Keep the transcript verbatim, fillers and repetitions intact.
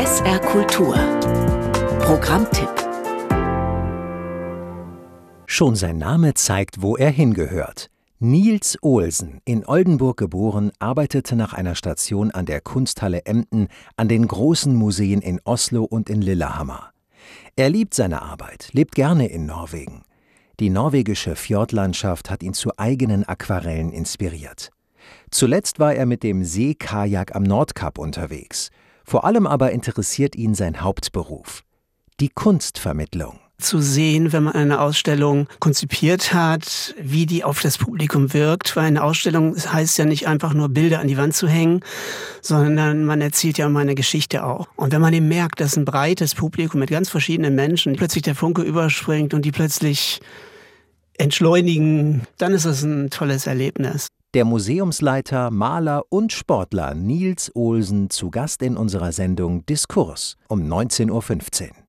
S R Kultur Programmtipp. Schon sein Name zeigt, wo er hingehört. Niels Olsen, in Oldenburg geboren, arbeitete nach einer Station an der Kunsthalle Emden an den großen Museen in Oslo und in Lillehammer. Er liebt seine Arbeit, lebt gerne in Norwegen. Die norwegische Fjordlandschaft hat ihn zu eigenen Aquarellen inspiriert. Zuletzt war er mit dem Seekajak am Nordkap unterwegs. Vor allem aber interessiert ihn sein Hauptberuf: die Kunstvermittlung. Zu sehen, wenn man eine Ausstellung konzipiert hat, wie die auf das Publikum wirkt. Weil eine Ausstellung heißt ja nicht einfach nur Bilder an die Wand zu hängen, sondern man erzählt ja immer eine Geschichte auch. Und wenn man eben merkt, dass ein breites Publikum mit ganz verschiedenen Menschen plötzlich der Funke überspringt und die plötzlich entschleunigen, dann ist das ein tolles Erlebnis. Der Museumsleiter, Maler und Sportler Niels Olsen zu Gast in unserer Sendung Diskurs um neunzehn Uhr fünfzehn.